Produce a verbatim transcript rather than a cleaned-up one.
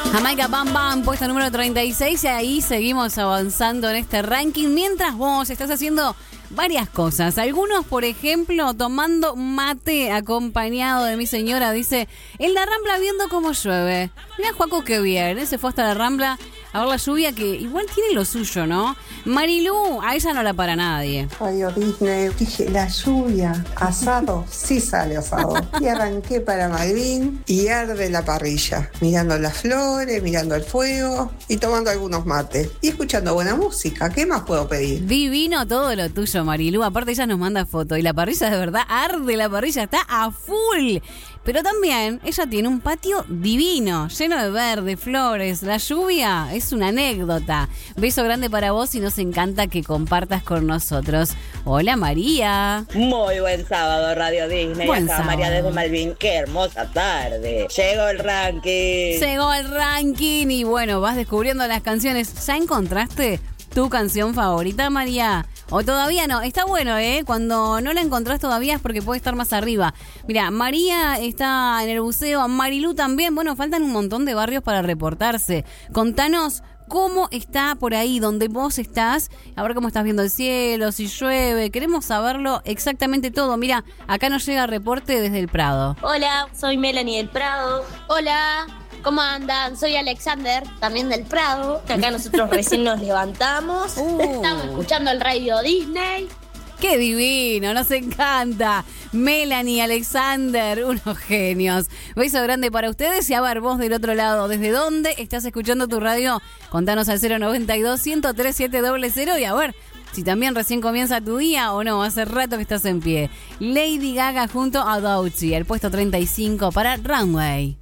Jamaica Bam Bam, puesto número treinta y seis, y ahí seguimos avanzando en este ranking mientras vos estás haciendo varias cosas. Algunos, por ejemplo, tomando mate acompañado de mi señora, dice, en la Rambla viendo cómo llueve. Mira, Juaco, qué bien, ¿eh? Se fue hasta la Rambla a ver la lluvia, que igual tiene lo suyo, ¿no? Marilú, a ella no la para nadie. Radio Disney, dije, la lluvia, asado, sí sale asado. Y arranqué para Madrid y arde la parrilla, mirando las flores, mirando el fuego y tomando algunos mates. Y escuchando buena música, ¿qué más puedo pedir? Divino todo lo tuyo, Marilú. Aparte ella nos manda fotos y la parrilla de verdad arde, la parrilla está a full. Pero también ella tiene un patio divino, lleno de verde, flores. La lluvia es una anécdota. Beso grande para vos y nos encanta que compartas con nosotros. Hola, María. Muy buen sábado, Radio Disney. Buen Acá sábado. María desde Malvin. Qué hermosa tarde. Llegó el ranking. Llegó el ranking y bueno, vas descubriendo las canciones. ¿Ya encontraste tu canción favorita, María? O todavía no, está bueno, ¿eh? Cuando no la encontrás todavía es porque puede estar más arriba. Mira, María está en el buceo, Marilú también. Bueno, faltan un montón de barrios para reportarse. Contanos cómo está por ahí, donde vos estás, a ver cómo estás viendo el cielo, si llueve. Queremos saberlo exactamente todo. Mira, acá nos llega reporte desde el Prado. Hola, soy Melanie del Prado. Hola, ¿cómo andan? Soy Alexander, también del Prado. Que acá nosotros recién nos levantamos. Uh. Estamos escuchando el Radio Disney. ¡Qué divino! Nos encanta. Melanie, Alexander, unos genios. Beso grande para ustedes y a ver, vos del otro lado, ¿desde dónde estás escuchando tu radio? Contanos al cero noventa y dos, ciento tres, siete cero cero y a ver si también recién comienza tu día o no, hace rato que estás en pie. Lady Gaga junto a Doechii, el puesto treinta y cinco para Runway.